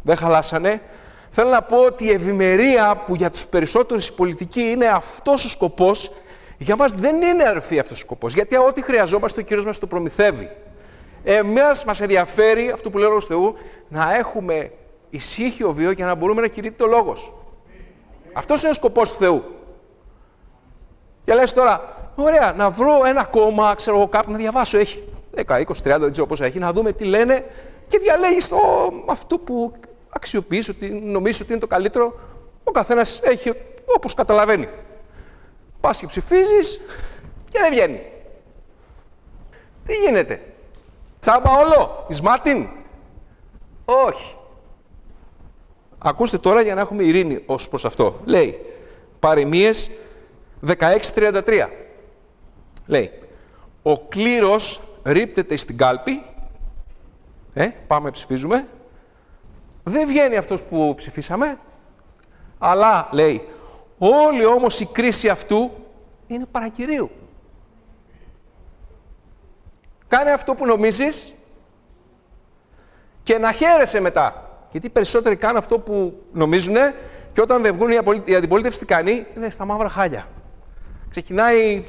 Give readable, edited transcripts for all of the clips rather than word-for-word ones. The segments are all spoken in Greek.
δεν χαλάσανε. Θέλω να πω ότι η ευημερία που για τους περισσότερους η πολιτική είναι αυτός ο σκοπός, για μας δεν είναι, αδερφοί, αυτός ο σκοπός. Γιατί ό,τι χρειαζόμαστε ο Κύριος μας το προμηθεύει. Εμάς μας ενδιαφέρει, αυτό που λέει ο Λόγος του Θεού, να έχουμε ησύχιο βίο για να μπορούμε να κηρύττει ο Λόγος. Αυτός είναι ο σκοπός του Θεού. Και λες τώρα, ωραία, να βρω ένα κόμμα, ξέρω εγώ, κάπου να διαβάσω. Έχει 10, 20, 30, δεν ξέρω πόσο έχει, να δούμε τι λένε και διαλέγεις αυτό που αξιοποιείς, ότι νομίζεις ότι είναι το καλύτερο. Ο καθένας έχει όπως καταλαβαίνει. Πας και ψηφίζεις και δεν βγαίνει. Τι γίνεται? Τσάμπα όλο? Ισμάτιν? Όχι. Ακούστε τώρα για να έχουμε ειρήνη ως προς αυτό. Λέει, Παροιμίες 16:33. Λέει, ο κλήρος ρίπτεται στην κάλπη. Πάμε, ψηφίζουμε. Δεν βγαίνει αυτός που ψηφίσαμε. Αλλά, λέει, όλη όμως η κρίση αυτού είναι παρακυρίου. Κάνε αυτό που νομίζεις και να χαίρεσαι μετά. Γιατί περισσότεροι κάνουν αυτό που νομίζουν και όταν δεν βγουν η αντιπολίτευση τι κάνει, είναι στα μαύρα χάλια. Ξεκινάει,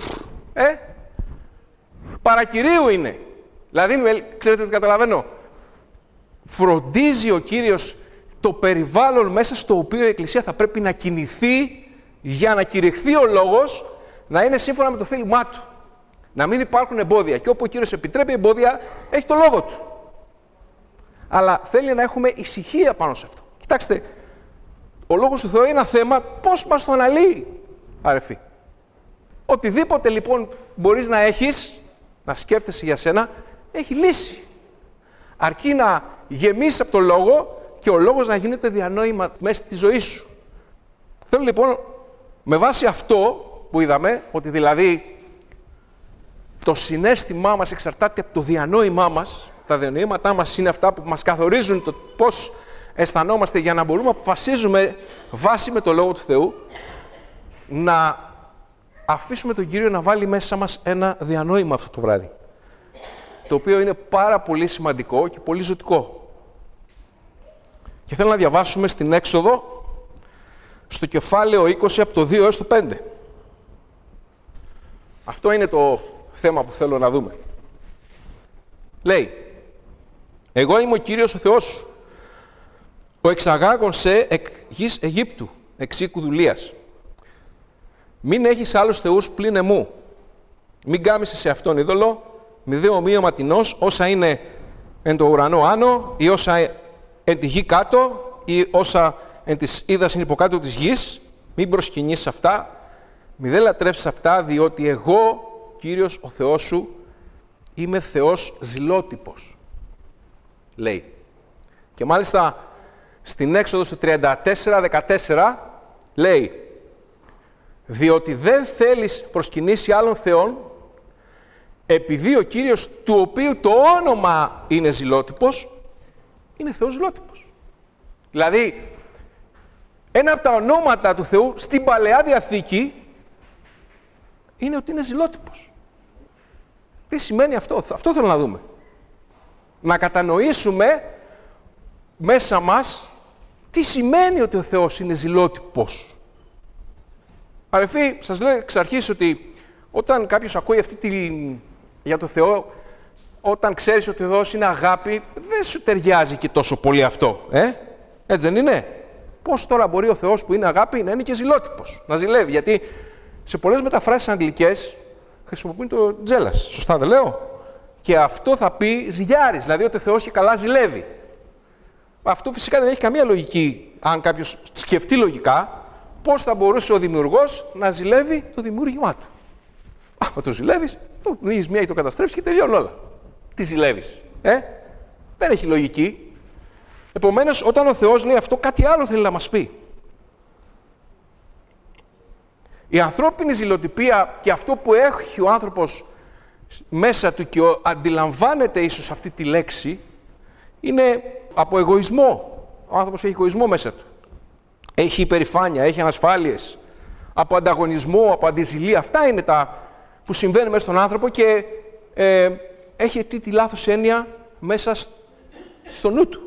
παρακυρίου είναι. Δηλαδή, ξέρετε τι καταλαβαίνω. Φροντίζει ο Κύριος το περιβάλλον μέσα στο οποίο η Εκκλησία θα πρέπει να κινηθεί για να κηρυχθεί ο Λόγος, να είναι σύμφωνα με το θέλημά Του. Να μην υπάρχουν εμπόδια. Και όπου ο Κύριος επιτρέπει εμπόδια, έχει το Λόγο Του. Αλλά θέλει να έχουμε ησυχία πάνω σε αυτό. Κοιτάξτε, ο Λόγος του Θεού είναι ένα θέμα πώς μας το αναλύει, αρεφή. Οτιδήποτε λοιπόν μπορείς να έχεις, να σκέφτεσαι για σένα, έχει λύση. Αρκεί να γεμίσεις από το Λόγο και ο Λόγος να γίνεται διανόημα μέσα στη ζωή σου. Θέλω λοιπόν, με βάση αυτό που είδαμε, ότι δηλαδή το συναίσθημά μας εξαρτάται από το διανόημά μας, τα διανοήματά μας είναι αυτά που μας καθορίζουν το πώς αισθανόμαστε για να μπορούμε να αποφασίζουμε βάσει με το Λόγο του Θεού, να αφήσουμε τον Κύριο να βάλει μέσα μας ένα διανόημα αυτό το βράδυ, το οποίο είναι πάρα πολύ σημαντικό και πολύ ζωτικό. Και θέλω να διαβάσουμε στην Έξοδο, στο κεφάλαιο 20, από το 2 έως το 5. Αυτό είναι το θέμα που θέλω να δούμε. Λέει, εγώ είμαι ο Κύριος ο Θεός σου, ο εξαγάγων σε εκ γης Αιγύπτου, εξ οίκου δουλείας. Μην έχεις άλλους θεούς πλην εμού. Μην κάμισες σε αυτόν είδωλο, μη δε ομοίωμα τινός, όσα είναι εν το ουρανό άνω, ή όσα εν τη γη κάτω, ή όσα εν της είδας είναι υποκάτω της γης. Μην προσκυνήσεις αυτά, μη δε λατρεύσεις αυτά, διότι εγώ, Κύριος ο Θεός σου, είμαι Θεός ζηλότυπος. Λέει. Και μάλιστα στην Έξοδο στο 34:14 λέει, διότι δεν θέλεις προσκυνήσει άλλων θεών, επειδή ο Κύριος του οποίου το όνομα είναι ζηλότυπος, είναι Θεός ζηλότυπος. Δηλαδή, ένα από τα ονόματα του Θεού στην Παλαιά Διαθήκη είναι ότι είναι ζηλότυπος. Τι σημαίνει αυτό? Αυτό θέλω να δούμε. Να κατανοήσουμε μέσα μας τι σημαίνει ότι ο Θεός είναι ζηλότυπος. Αρεφοί, σας λέω εξ αρχής ότι όταν κάποιος ακούει για το Θεό, όταν ξέρεις ότι ο Θεός είναι αγάπη, δεν σου ταιριάζει και τόσο πολύ αυτό. Έτσι δεν είναι? Πώς τώρα μπορεί ο Θεός που είναι αγάπη να είναι και ζηλότυπος, να ζηλεύει? Γιατί σε πολλές μεταφράσεις αγγλικές χρησιμοποιούν το jealous. Σωστά δεν λέω? Και αυτό θα πει ζηλιάρης, δηλαδή ότι ο Θεός και καλά ζηλεύει. Αυτό φυσικά δεν έχει καμία λογική. Αν κάποιος σκεφτεί λογικά, πώς θα μπορούσε ο δημιουργός να ζηλεύει το δημιούργημά του? Μα το ζηλεύεις, το δίνεις μία ή το καταστρέφεις και τελειώνουν όλα. Τι ζηλεύεις? Δεν έχει λογική. Επομένως, όταν ο Θεός λέει αυτό, κάτι άλλο θέλει να μας πει. Η ανθρώπινη ζηλοτυπία και αυτό που έχει ο άνθρωπος μέσα του και αντιλαμβάνεται ίσως αυτή τη λέξη, είναι από εγωισμό. Ο άνθρωπος έχει εγωισμό μέσα του. Έχει υπερηφάνεια, έχει ανασφάλειες, από ανταγωνισμό, από αντιζηλία. Αυτά είναι τα που συμβαίνουν μέσα στον άνθρωπο και έχει τη λάθος έννοια μέσα στο νου του.